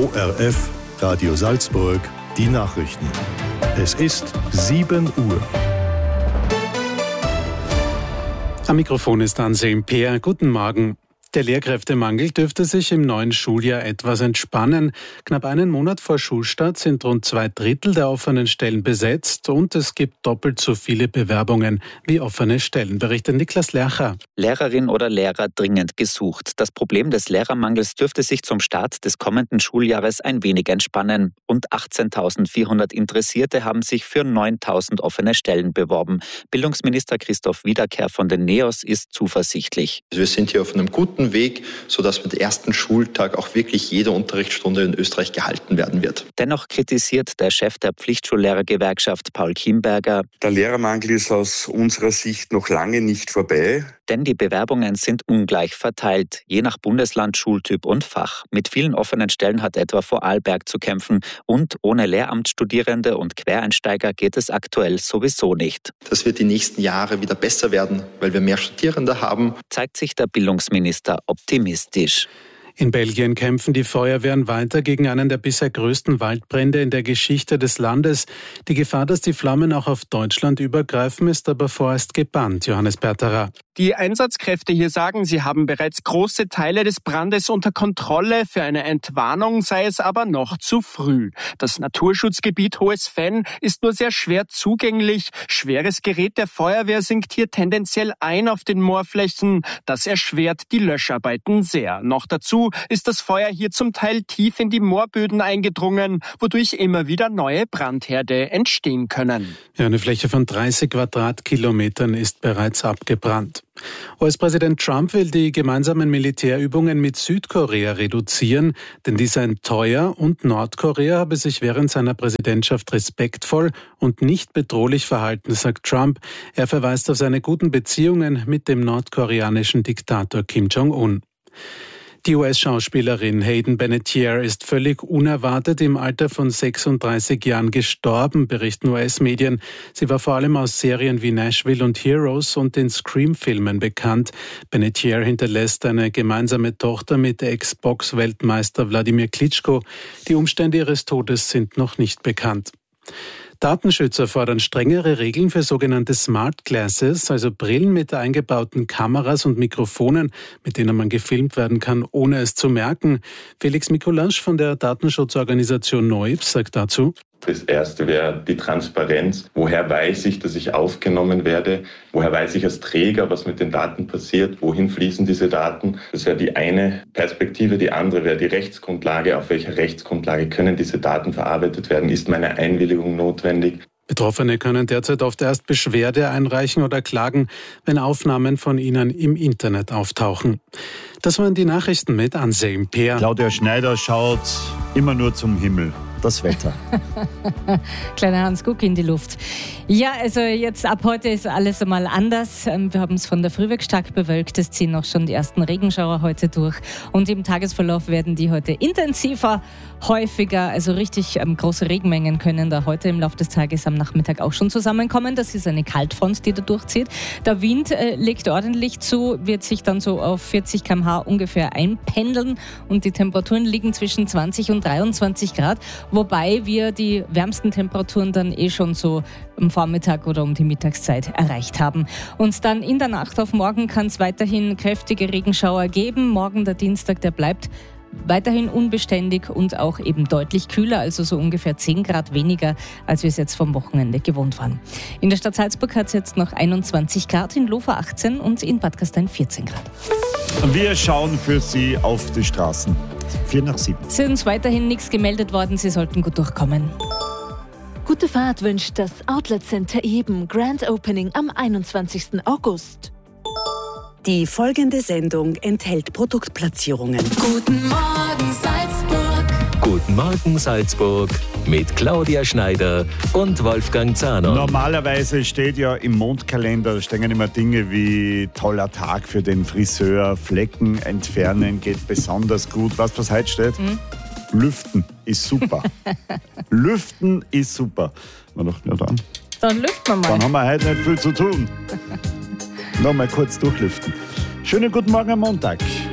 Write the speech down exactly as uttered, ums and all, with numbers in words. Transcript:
O R F, Radio Salzburg, die Nachrichten. Es ist sieben Uhr. Am Mikrofon ist Anselm Peer. Guten Morgen. Der Lehrkräftemangel dürfte sich im neuen Schuljahr etwas entspannen. Knapp einen Monat vor Schulstart sind rund zwei Drittel der offenen Stellen besetzt und es gibt doppelt so viele Bewerbungen wie offene Stellen, berichtet Niklas Lercher. Lehrerin oder Lehrer dringend gesucht. Das Problem des Lehrermangels dürfte sich zum Start des kommenden Schuljahres ein wenig entspannen. Rund achtzehntausendvierhundert Interessierte haben sich für neuntausend offene Stellen beworben. Bildungsminister Christoph Wiederkehr von den NEOS ist zuversichtlich. Wir sind hier auf einem guten Weg, sodass mit dem ersten Schultag auch wirklich jede Unterrichtsstunde in Österreich gehalten werden wird. Dennoch kritisiert der Chef der Pflichtschullehrergewerkschaft Paul Chiemberger: Der Lehrermangel ist aus unserer Sicht noch lange nicht vorbei. Denn die Bewerbungen sind ungleich verteilt, je nach Bundesland, Schultyp und Fach. Mit vielen offenen Stellen hat etwa Vorarlberg zu kämpfen und ohne Lehramtsstudierende und Quereinsteiger geht es aktuell sowieso nicht. Das wird die nächsten Jahre wieder besser werden, weil wir mehr Studierende haben, zeigt sich der Bildungsminister optimistisch. In Belgien kämpfen die Feuerwehren weiter gegen einen der bisher größten Waldbrände in der Geschichte des Landes. Die Gefahr, dass die Flammen auch auf Deutschland übergreifen, ist aber vorerst gebannt. Johannes Berterer. Die Einsatzkräfte hier sagen, sie haben bereits große Teile des Brandes unter Kontrolle. Für eine Entwarnung sei es aber noch zu früh. Das Naturschutzgebiet Hohes Venn ist nur sehr schwer zugänglich. Schweres Gerät der Feuerwehr sinkt hier tendenziell ein auf den Moorflächen. Das erschwert die Löscharbeiten sehr. Noch dazu ist das Feuer hier zum Teil tief in die Moorböden eingedrungen, wodurch immer wieder neue Brandherde entstehen können. Ja, eine Fläche von dreißig Quadratkilometern ist bereits abgebrannt. U S-Präsident Trump will die gemeinsamen Militärübungen mit Südkorea reduzieren, denn die seien teuer und Nordkorea habe sich während seiner Präsidentschaft respektvoll und nicht bedrohlich verhalten, sagt Trump. Er verweist auf seine guten Beziehungen mit dem nordkoreanischen Diktator Kim Jong-un. Die U S-Schauspielerin Hayden Panettiere ist völlig unerwartet im Alter von sechsunddreißig Jahren gestorben, berichten U S-Medien. Sie war vor allem aus Serien wie Nashville und Heroes und den Scream-Filmen bekannt. Panettiere hinterlässt eine gemeinsame Tochter mit Ex-Box-Weltmeister Wladimir Klitschko. Die Umstände ihres Todes sind noch nicht bekannt. Datenschützer fordern strengere Regeln für sogenannte Smart Glasses, also Brillen mit eingebauten Kameras und Mikrofonen, mit denen man gefilmt werden kann, ohne es zu merken. Felix Mikulasch von der Datenschutzorganisation Noibs sagt dazu: Das erste wäre die Transparenz. Woher weiß ich, dass ich aufgenommen werde? Woher weiß ich als Träger, was mit den Daten passiert? Wohin fließen diese Daten? Das wäre die eine Perspektive. Die andere wäre die Rechtsgrundlage. Auf welcher Rechtsgrundlage können diese Daten verarbeitet werden? Ist meine Einwilligung notwendig? Betroffene können derzeit oft erst Beschwerde einreichen oder klagen, wenn Aufnahmen von ihnen im Internet auftauchen. Das waren die Nachrichten mit Anselm Peer. Claudia Schneider schaut immer nur zum Himmel. Das Wetter. Kleiner Hans, guck in die Luft. Ja, also jetzt ab heute ist alles einmal anders. Wir haben es von der Früh weg stark bewölkt. Es ziehen auch schon die ersten Regenschauer heute durch. Und im Tagesverlauf werden die heute intensiver, häufiger. Also richtig ähm, große Regenmengen können da heute im Laufe des Tages am Nachmittag auch schon zusammenkommen. Das ist eine Kaltfront, die da durchzieht. Der Wind äh, legt ordentlich zu, wird sich dann so auf vierzig Kilometer pro Stunde ungefähr einpendeln. Und die Temperaturen liegen zwischen zwanzig und dreiundzwanzig Grad. Wobei wir die wärmsten Temperaturen dann eh schon so am Vormittag oder um die Mittagszeit erreicht haben. Und dann in der Nacht auf morgen kann es weiterhin kräftige Regenschauer geben. Morgen, der Dienstag, der bleibt weiterhin unbeständig und auch eben deutlich kühler, also so ungefähr zehn Grad weniger, als wir es jetzt vom Wochenende gewohnt waren. In der Stadt Salzburg hat es jetzt noch einundzwanzig Grad, in Lofa achtzehn und in Bad Gastein vierzehn Grad. Wir schauen für Sie auf die Straßen. Vier nach sieben. Es ist uns weiterhin nichts gemeldet worden, Sie sollten gut durchkommen. Gute Fahrt wünscht das Outlet Center Eben. Grand Opening am einundzwanzigsten August. Die folgende Sendung enthält Produktplatzierungen. Guten Morgen Salzburg. Guten Morgen Salzburg mit Claudia Schneider und Wolfgang Zahner. Normalerweise steht ja im Mondkalender, da stehen immer Dinge wie toller Tag für den Friseur, Flecken entfernen geht besonders gut. Was, was heute steht? Mhm. Lüften ist super. Lüften ist super. Man dachte, ja dann. Dann lüften wir mal. Dann haben wir heute nicht viel zu tun. Noch mal kurz durchlüften. Schönen guten Morgen am Montag.